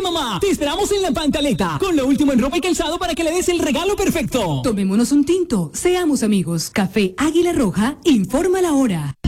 de mamá. Te esperamos en La Pantaleta, con lo último en ropa y calzado para que le des el regalo perfecto. Tomémonos un tinto, seamos amigos. Café Águila Roja, informa la hora.